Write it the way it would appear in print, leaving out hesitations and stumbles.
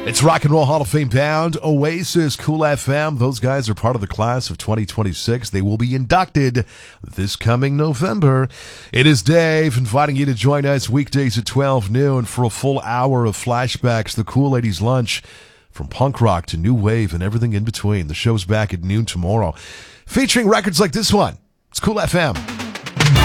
It's Rock and Roll Hall of Fame bound Oasis, Cool FM. Those guys are part of the class of 2026. They will be inducted this coming November. It is Dave inviting you to join us weekdays at 12 noon for a full hour of flashbacks, the Cool Ladies Lunch, from punk rock to new wave and everything in between. The show's back at noon tomorrow, featuring records like this one. It's Cool FM.